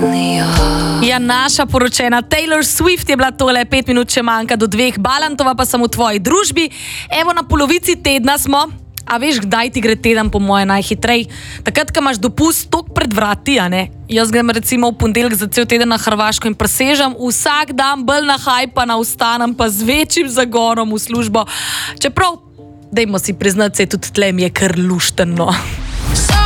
Ja, naša poročena Taylor Swift je bila tole, 5 minut še manjka do 2, Balantova pa sem v tvoji družbi. Evo, na polovici tedna smo. A veš, kdaj ti gre teden po moje najhitrej? Takrat, ko imaš dopust tok pred vrati, a ne? Jaz grem recimo v ponedeljek za cel teden na Hrvaško in presežem vsak dan bolj nahajpana, vstanem pa z večjim zagonom v službo. Čeprav, dajmo si priznati, se tudi tle mi je kar lušteno.